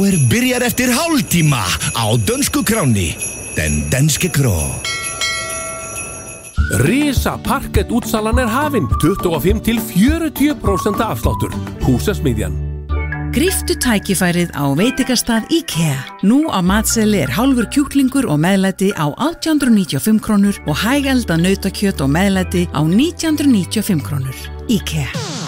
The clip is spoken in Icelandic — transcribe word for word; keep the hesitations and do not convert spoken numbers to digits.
Er byrjar eftir hálftíma á dönsku kráni. Den danske kró. Risa parkett útsalan er hafin. tuttugu og fimm til fjörutíu prósent afsláttur. Húsasmiðjan. Gríptu tækifærið á veitingastað IKEA. Nú á matseli er hálfur kjúklingur og meðlæti á átján hundruð níutíu og fimm krónur og hægelda nautakjöt og meðlæti á nítján hundruð níutíu og fimm krónur. IKEA.